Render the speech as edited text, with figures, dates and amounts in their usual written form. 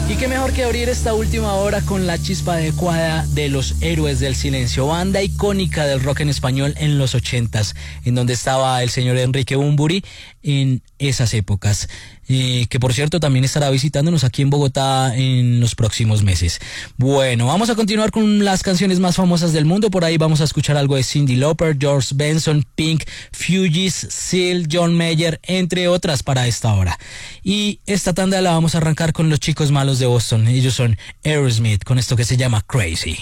Y qué mejor que abrir esta última hora con la chispa adecuada de Los Héroes del Silencio, banda icónica del rock en español en los 80s, en donde estaba el señor Enrique Bunbury en esas épocas, que por cierto también estará visitándonos aquí en Bogotá en los próximos meses. Bueno, vamos a continuar con las canciones más famosas del mundo. Por ahí vamos a escuchar algo de Cyndi Lauper, George Benson, Pink, Fugees, Seal, John Mayer, entre otras para esta hora. Y esta tanda la vamos a arrancar con los chicos malos de Boston. Ellos son Aerosmith, con esto que se llama Crazy.